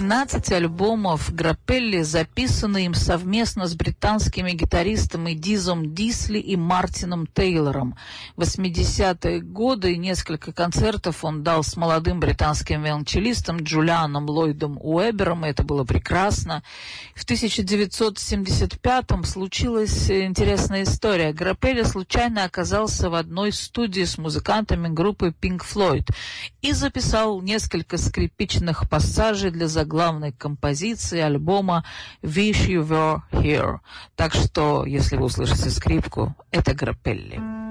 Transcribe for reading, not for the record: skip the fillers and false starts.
13 альбомов Граппелли записаны им совместно с британскими гитаристами Дизом Дисли и Мартином Тейлором. В 80-е годы несколько концертов он дал с молодым британским виолончелистом Джулианом Ллойдом Уэбером, и это было прекрасно. В 1975-м случилась интересная история. Граппелли случайно оказался в одной студии с музыкантами группы Pink Floyd и записал несколько скрипичных пассажей для заглавной композиции альбома «Wish You Were Here». Так что, если вы услышите скрипку, это Граппелли.